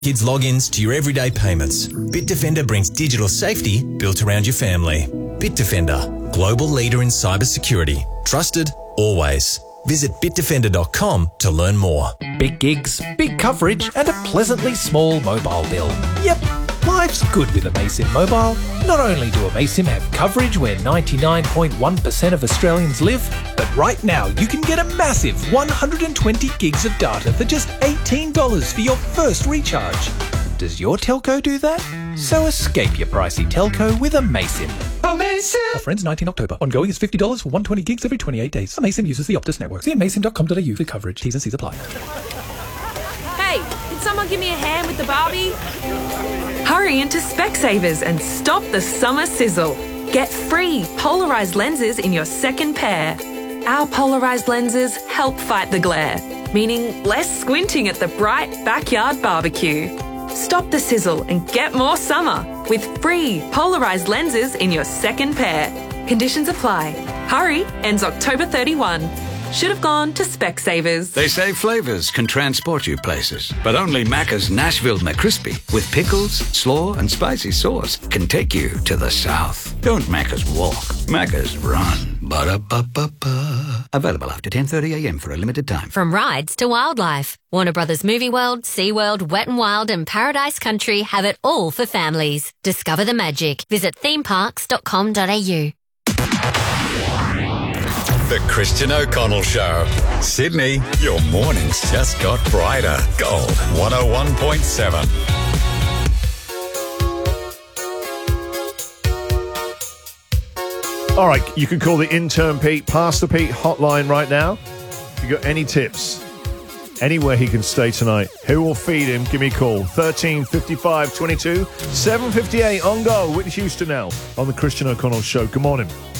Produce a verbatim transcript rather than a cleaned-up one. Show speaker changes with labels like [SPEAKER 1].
[SPEAKER 1] Kids logins to your everyday payments. Bitdefender brings digital safety built around your family. Bitdefender, global leader in cybersecurity. Trusted, always. Visit bitdefender dot com to learn more.
[SPEAKER 2] Big gigs, big coverage, and a pleasantly small mobile bill. Yep, life's good with Amaysim Mobile. Not only do Amaysim have coverage where ninety-nine point one percent of Australians live, but right now you can get a massive one hundred twenty gigs of data for just eighteen dollars for your first recharge. Does your telco do that? So escape your pricey telco with Amaysim. Amaysim! Offer ends nineteenth October. Ongoing is fifty dollars for one hundred twenty gigs every twenty-eight days. Amaysim uses the Optus network. See amaysim dot com dot a u for coverage. T's and C's apply.
[SPEAKER 3] Hey, can someone give me a hand with the Barbie? Hurry into Specsavers and stop the summer sizzle. Get free polarised lenses in your second pair. Our polarised lenses help fight the glare, meaning less squinting at the bright backyard barbecue. Stop the sizzle and get more summer with free polarised lenses in your second pair. Conditions apply. Hurry ends October thirty-first. Should have gone to Specsavers.
[SPEAKER 4] They say flavours can transport you places, but only Macca's Nashville McCrispy with pickles, slaw and spicy sauce can take you to the south. Don't Macca's walk, Macca's run. Ba-da-ba-ba-ba. Available after ten thirty a m for a limited time.
[SPEAKER 5] From rides to wildlife, Warner Brothers Movie World, SeaWorld, Wet n Wild and Paradise Country have it all for families. Discover the magic. Visit theme parks dot com dot a u.
[SPEAKER 6] The Christian O'Connell Show. Sydney, your mornings just got brighter. Gold one oh one point seven.
[SPEAKER 7] All right, you can call the intern Pete, Pastor Pete hotline right now. If you got any tips, anywhere he can stay tonight, who will feed him, give me a call. thirteen fifty-five twenty-two, seven fifty-eight on go. Whitney Houston now on the Christian O'Connell Show. Good morning.